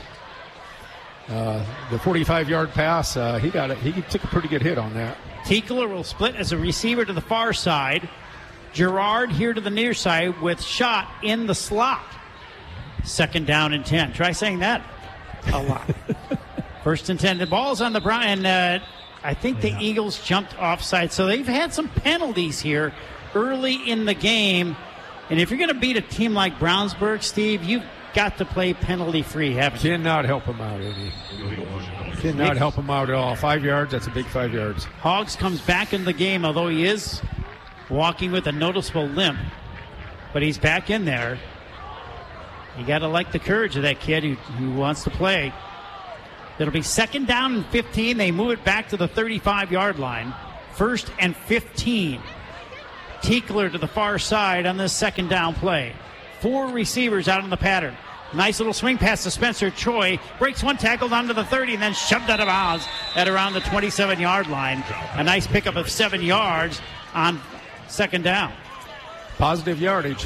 Uh, the forty-five-yard pass, uh, he got it. He took a pretty good hit on that. Tiekler will split as a receiver to the far side. Gerard here to the near side with Schott in the slot. Second down and ten. Try saying that a lot. First and ten. The ball's on the Brian. Uh, I think the Eagles jumped offside. So they've had some penalties here early in the game. And if you're going to beat a team like Brownsburg, Steve, you've got to play penalty-free, haven't you? Cannot help him out, Eddie. Cannot help him out at all. Five yards, that's a big five yards. Hogs comes back in the game, although he is walking with a noticeable limp. But he's back in there. You got to like the courage of that kid who, who wants to play. It'll be second down and fifteen. They move it back to the thirty-five-yard line. First and fifteen. Tiekler to the far side on this second down play. Four receivers out in the pattern. Nice little swing pass to Spencer Choi. Breaks one tackle down to the thirty and then shoved out of bounds at around the twenty-seven-yard line. A nice pickup of seven yards on second down. Positive yardage.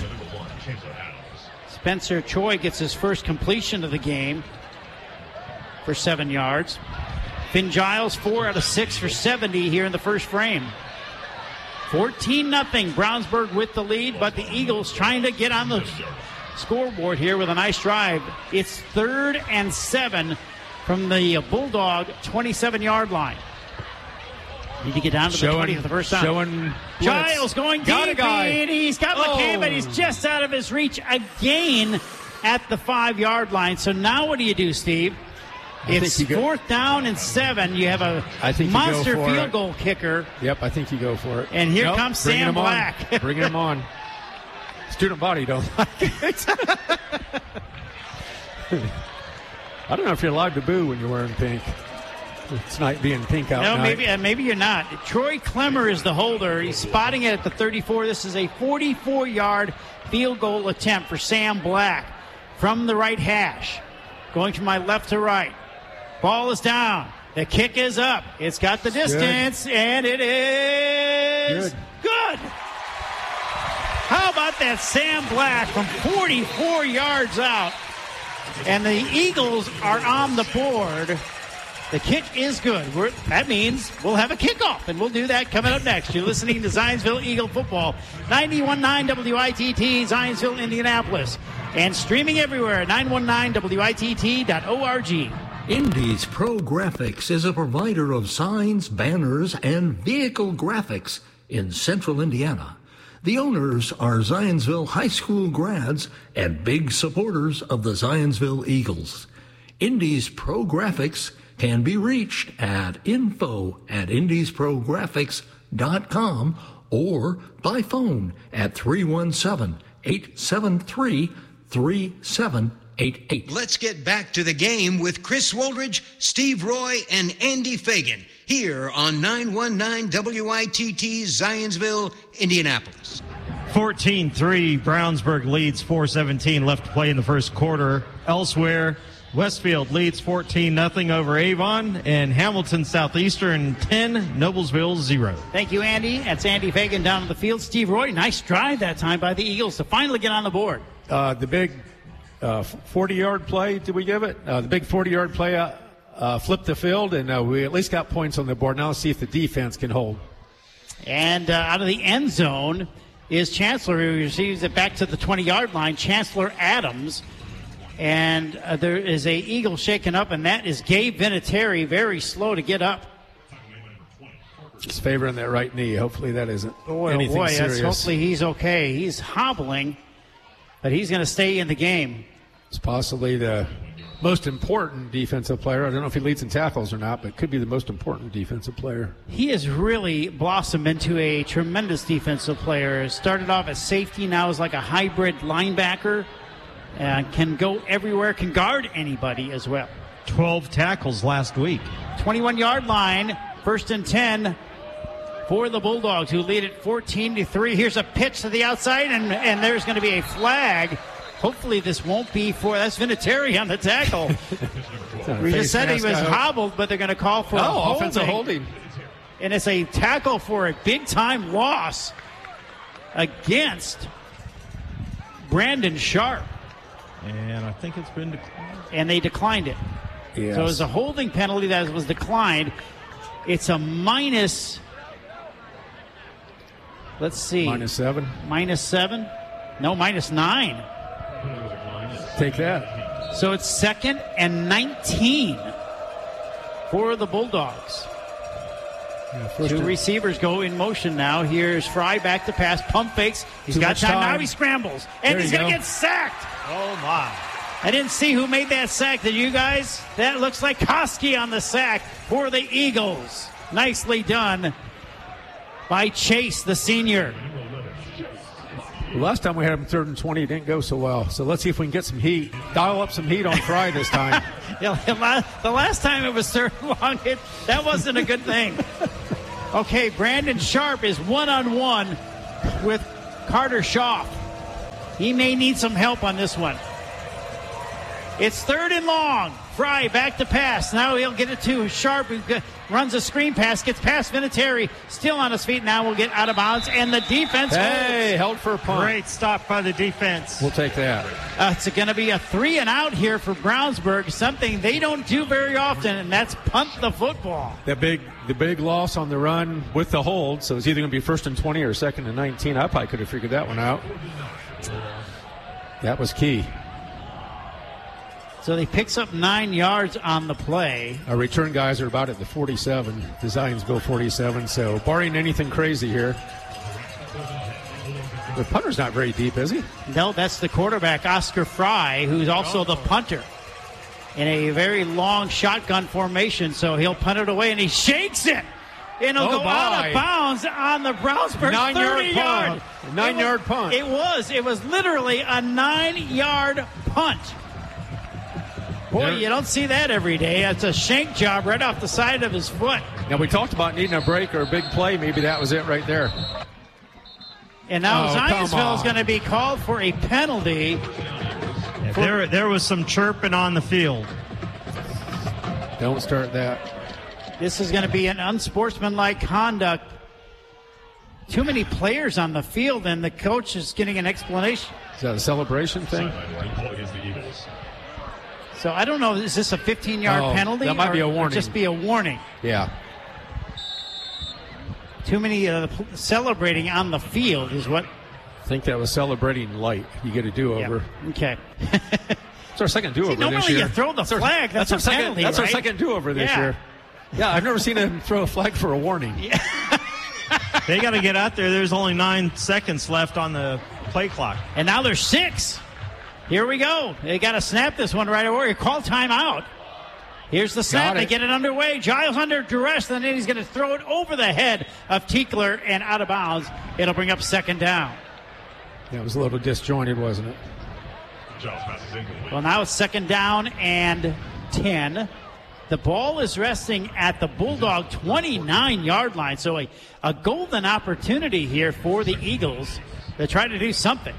Spencer Choi gets his first completion of the game for seven yards. Finn Giles, four out of six for seventy here in the first frame. fourteen nothing. Brownsburg with the lead, but the Eagles trying to get on the scoreboard here with a nice drive. It's third and seven from the Bulldog twenty-seven-yard line. Need to get down to showing, the twenty for the first time. Showing Giles going got deep, a guy. and he's got McCann, oh. but he's just out of his reach again at the five-yard line. So now what do you do, Steve? I it's fourth down and seven. You have a I think monster you go for field it. goal kicker. Yep, I think you go for it. And here nope, comes Sam Black. Bringing him on. Student body don't like it. I don't know if you're allowed to boo when you're wearing pink. It's not being pink out. No, night. maybe uh, maybe you're not. Troy Clemmer is the holder. He's spotting it at the thirty-four. This is a forty-four-yard field goal attempt for Sam Black from the right hash. Going from my left to right. Ball is down. The kick is up. It's got the distance, good. And it is good. good. How about that Sam Black from forty-four yards out? And the Eagles are on the board. The kick is good. We're, that means we'll have a kickoff, and we'll do that coming up next. You're listening to Zionsville Eagle Football, ninety-one point nine W I T T, Zionsville, Indianapolis, and streaming everywhere at nine one nine W I T T dot org. Indies Pro Graphics is a provider of signs, banners, and vehicle graphics in central Indiana. The owners are Zionsville High School grads and big supporters of the Zionsville Eagles. Indies Pro Graphics can be reached at info at indies pro graphics dot com or by phone at three one seven, eight seven three, three seven eight eight. Let's get back to the game with Chris Woldridge, Steve Roy, and Andy Fagan here on nine one nine W I T T Zionsville, Indianapolis. fourteen three, Brownsburg leads four seventeen left to play in the first quarter. Elsewhere, Westfield leads fourteen nothing over Avon, and Hamilton Southeastern ten, Noblesville zero. Thank you, Andy. That's Andy Fagan down on the field. Steve Roy, nice drive that time by the Eagles to finally get on the board. Uh, the big uh, forty-yard play, did we give it? Uh, the big forty-yard play uh, uh, flipped the field, and uh, we at least got points on the board. Now let's see if the defense can hold. And uh, out of the end zone is Chancellor, who receives it back to the twenty-yard line, Chancellor Adams. And uh, there is a Eagle shaken up, and that is Gabe Vinatieri, very slow to get up. He's favoring that right knee. Hopefully that isn't boy, anything oh boy, serious. That's, hopefully he's okay. He's hobbling, but he's going to stay in the game. It's possibly the most important defensive player. I don't know if he leads in tackles or not, but could be the most important defensive player. He has really blossomed into a tremendous defensive player. Started off as safety, now is like a hybrid linebacker. Uh, can go everywhere, can guard anybody as well. twelve tackles last week. twenty-one-yard line, first and ten for the Bulldogs, who lead it fourteen to three. Here's a pitch to the outside, and, and there's going to be a flag. Hopefully this won't be for, that's Vinatieri on the tackle. We just said he was hobbled, but they're going to call for oh, a holding. offensive holding. And it's a tackle for a big-time loss against Brandon Sharp. And I think it's been declined. And they declined it. Yes. So it was a holding penalty that was declined. It's a minus, let's see. Minus seven. Minus seven? No, minus nine. Take that. So it's second and nineteen for the Bulldogs. Yeah, Two receivers go in motion now. Here's Fry back to pass. Pump fakes. He's Too got much time. time. Now he scrambles. And There he's you going to go. get sacked. Oh, my. I didn't see who made that sack. Did you guys? That looks like Koski on the sack for the Eagles. Nicely done by Chase, the senior. The last time we had him third and twenty, it didn't go so well. So let's see if we can get some heat. Dial up some heat on Fry this time. Yeah, the last time it was third and long, it, that wasn't a good thing. Okay, Brandon Sharp is one-on-one with Carter Schaaf. He may need some help on this one. It's third and long. Fry back to pass. Now he'll get it to Sharp, who runs a screen pass, gets past Vinatieri, still on his feet. Now will get out of bounds, and the defense Hey, holds. held for a punt. Great stop by the defense. We'll take that. Uh, it's going to be a three and out here for Brownsburg, something they don't do very often, and that's punt the football. The big, the big loss on the run with the hold. So it's either going to be first and twenty or second and nineteen. I probably could have figured that one out. That was key. So he picks up nine yards on the play. Our return guys are about at the forty-seven. The Zionsville forty-seven. So barring anything crazy here. The punter's not very deep, is he? No, that's the quarterback, Oscar Fry, who's also the punter in a very long shotgun formation. So he'll punt it away, and he shakes it. And it'll Oh, go my. out of bounds on the Brownsburg Nine-yard thirty punt. yard. Nine-yard It was- punt. It was. It was literally a nine-yard punt. Boy, There- you don't see that every day. It's a shank job right off the side of his foot. Now, we talked about needing a break or a big play. Maybe that was it right there. And now Oh, come Zionsville is on. going to be called for a penalty. For, There, there was some chirping on the field. Don't start that. this is going to be an unsportsmanlike conduct too many players on the field, and the coach is getting an explanation. Is that a celebration thing? So I don't know, is this a fifteen-yard oh, penalty? That might or, be a warning. Or just be a warning? Yeah. Too many uh, celebrating on the field is what... I think that was celebrating light. You get a do-over. Yep. Okay. It's our second do-over See, normally this year. you throw the that's flag. Our, that's, that's our a second, penalty, That's right? our second do-over this yeah. year. Yeah, I've never seen him throw a flag for a warning. Yeah. They got to get out there. There's only nine seconds left on the play clock. And now there's six. Here we go. They got to snap this one right away. Call timeout. Here's the snap. They get it underway. Giles under duress. Then he's going to throw it over the head of Tiekler and out of bounds. It'll bring up second down. Yeah, it was a little disjointed, wasn't it? Well, now it's second down and ten. The ball is resting at the Bulldog twenty-nine-yard line. So a, a golden opportunity here for the Eagles to try to do something.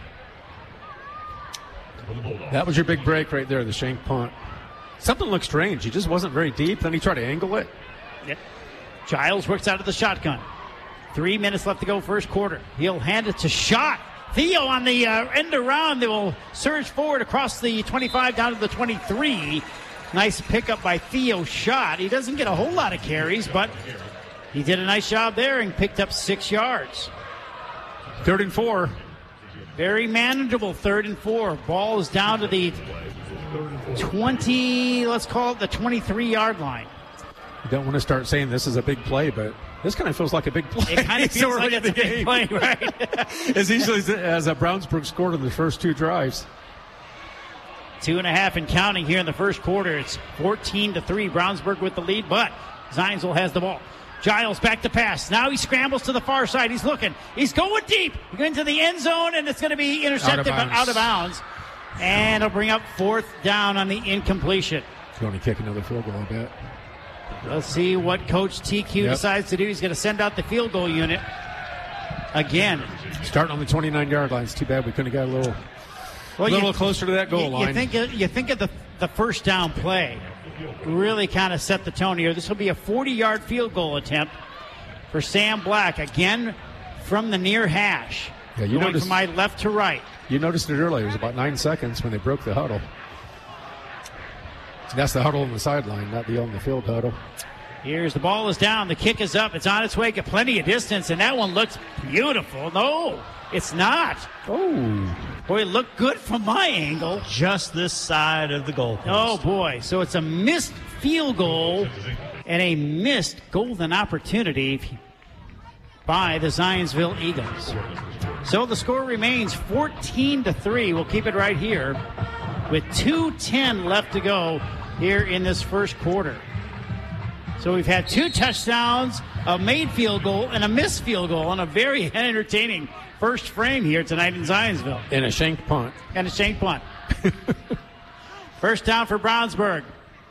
That was your big break right there, the shank punt. Something looked strange. He just wasn't very deep. Then he tried to angle it. Yep. Giles works out of the shotgun. Three minutes left to go first quarter. He'll hand it to Schott. Theo on the uh, end around. They will surge forward across the twenty-five down to the twenty-three. Nice pickup by Theo Schott. He doesn't get a whole lot of carries, but he did a nice job there and picked up six yards. Third and four. Very manageable third and four. Ball is down to the twenty, let's call it the twenty-three-yard line. You don't want to start saying this is a big play, but this kind of feels like a big play. It kind of feels like it's a big play, right? As easily as, as a Brownsburg scored in the first two drives. Two and a half and counting here in the first quarter. It's fourteen to three. Brownsburg with the lead, but Zionsville has the ball. Giles back to pass. Now he scrambles to the far side. He's looking. He's going deep. Going to the end zone, and it's going to be intercepted, but out of bounds. And it'll bring up fourth down on the incompletion. He's going to kick another field goal, I bet. Let's see what Coach T Q yep. decides to do. He's going to send out the field goal unit again. Starting on the twenty-nine-yard line. It's too bad we couldn't have got a little, well, little you, closer to that goal you, line. You think, you think of the, the first down play. Really kind of set the tone here. This will be a forty-yard field goal attempt for Sam Black. Again, from the near hash. Yeah, you going noticed, from my left to right. You noticed it earlier. It was about nine seconds when they broke the huddle. So that's the huddle on the sideline, not the on the field huddle. Here's the ball is down. The kick is up. It's on its way. Got plenty of distance, and that one looks beautiful. No, it's not. Oh. Boy, it looked good from my angle. Just this side of the goal. Oh, boy. So it's a missed field goal and a missed golden opportunity by the Zionsville Eagles. So the score remains fourteen to three. We'll keep it right here with two ten left to go here in this first quarter. So we've had two touchdowns, a made field goal, and a missed field goal on a very entertaining first frame here tonight in Zionsville. And a shank punt. And a shank punt. First down for Brownsburg.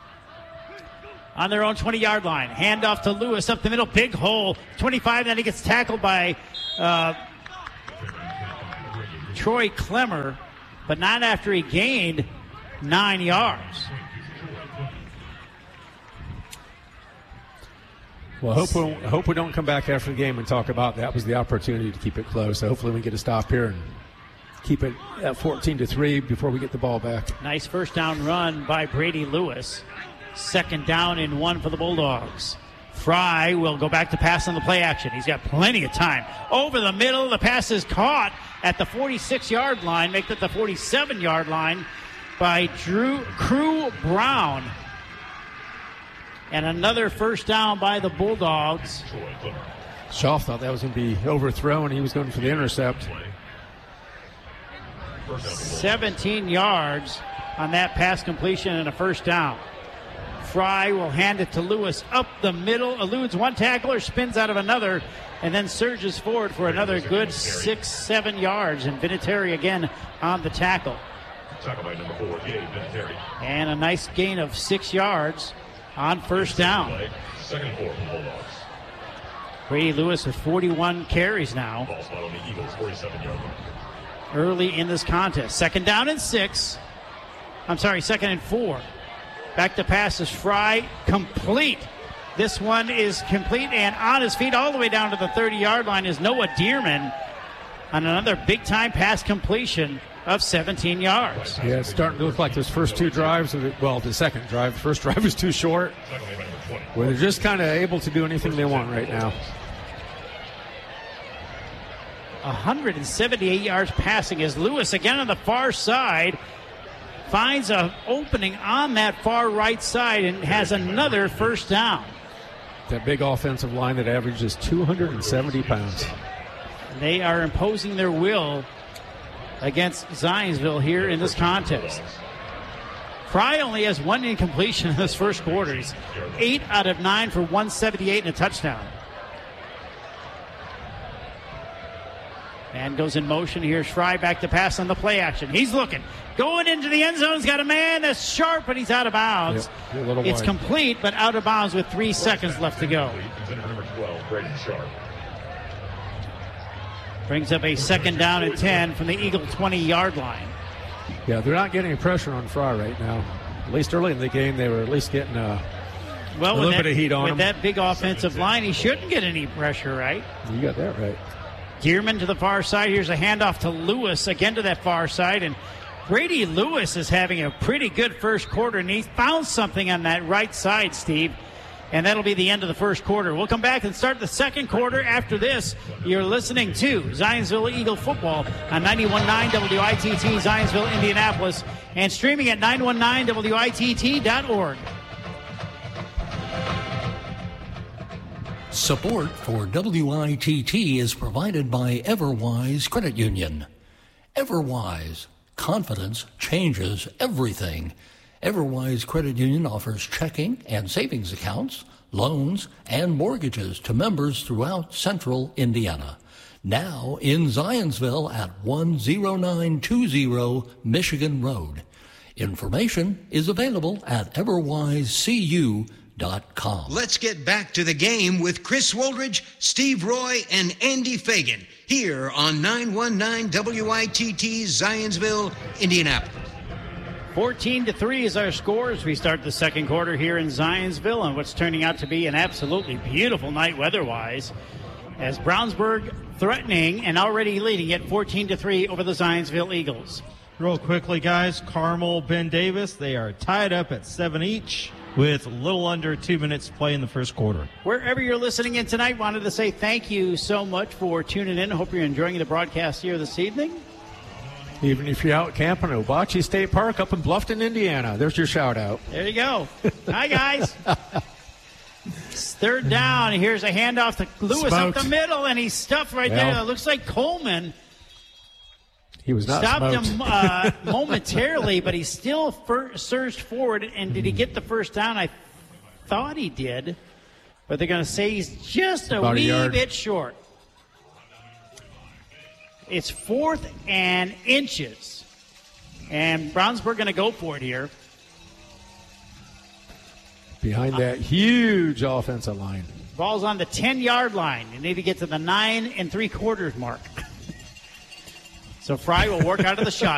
On their own twenty-yard line. Handoff to Lewis up the middle. Big hole. twenty-five, then he gets tackled by uh, Troy Clemmer, but not after he gained nine yards. Well, hope we, hope we don't come back after the game and talk about that was the opportunity to keep it close. So hopefully we get a stop here and keep it at fourteen to three before we get the ball back. Nice first down run by Brady Lewis. Second down and one for the Bulldogs. Fry will go back to pass on the play action. He's got plenty of time. Over the middle, the pass is caught at the forty-six-yard line. Make that the forty-seven-yard line by Drew Crew Brown. And another first down by the Bulldogs. Shaw thought that was going to be overthrown. He was going for the intercept. seventeen yards on that pass completion and a first down. Fry will hand it to Lewis up the middle, eludes one tackler, spins out of another, and then surges forward for another good six, seven yards. And Vinatieri again on the tackle. Tackle by number four, Gabe Vinatieri. And a nice gain of six yards on first down. Second four for the Bulldogs. Brady Lewis with forty-one carries now. Ball spot on the Eagles, forty-seven-yard line. Early in this contest. Second down and six. I'm sorry, second and four. Back to pass is Fry, complete. This one is complete, and on his feet all the way down to the thirty-yard line is Noah Dearman on another big-time pass completion of seventeen yards. Yeah, it's starting to look like those first two drives, of the, well, the second drive. The first drive was too short, where they're just kind of able to do anything they want right now. one hundred seventy-eight yards passing as Lewis again on the far side finds an opening on that far right side and has another first down. That big offensive line that averages two hundred seventy pounds. They are imposing their will against Zionsville here in this contest. Fry only has one incompletion in this first quarter. He's eight out of nine for one seventy-eight and a touchdown. And goes in motion. Here's Fry back to pass on the play action. He's looking. Going into the end zone. He's got a man that's sharp, but he's out of bounds. Yep, it's wide. complete, but out of bounds with three seconds left to go. Brings up a second down and ten from the Eagle twenty-yard line. Yeah, they're not getting any pressure on Fry right now. At least early in the game, they were at least getting a, well, a little that, bit of heat on with them. With that big offensive line, he shouldn't get any pressure, right? You got that right. Dearman to the far side. Here's a handoff to Lewis, again to that far side. And Brady Lewis is having a pretty good first quarter, and he found something on that right side, Steve. And that'll be the end of the first quarter. We'll come back and start the second quarter after this. You're listening to Zionsville Eagle football on ninety-one point nine W I T T, Zionsville, Indianapolis, and streaming at nine one nine W I T T dot org. Support for W I T T is provided by Everwise Credit Union. Everwise, confidence changes everything. Everwise Credit Union offers checking and savings accounts, loans, and mortgages to members throughout central Indiana. Now in Zionsville at one oh nine two oh Michigan Road. Information is available at everwise c u dot com. Let's get back to the game with Chris Woldridge, Steve Roy, and Andy Fagan here on nine one nine W I T T, Zionsville, Indianapolis. fourteen to three is our score as we start the second quarter here in Zionsville on what's turning out to be an absolutely beautiful night weather-wise, as Brownsburg threatening and already leading at fourteen to three over the Zionsville Eagles. Real quickly, guys, Carmel, Ben Davis, they are tied up at seven each with a little under two minutes to play in the first quarter. Wherever you're listening in tonight, wanted to say thank you so much for tuning in. Hope you're enjoying the broadcast here this evening. Even if you're out camping at Obachi State Park up in Bluffton, Indiana, there's your shout out. There you go. Hi, guys. Third down. Here's a handoff to Lewis Smoked. up the middle, and he's stuffed right Well, there. It looks like Coleman He was not stopped smoked. him uh, momentarily, but he still fir- surged forward. And did he get the first down? I thought he did, but they're going to say he's just a About a wee yard. bit short. It's fourth and inches, and Brownsburg going to go for it here. Behind that huge offensive line. Ball's on the ten-yard line. You need to get to the nine and three quarters mark. So Fry will work out of the shot.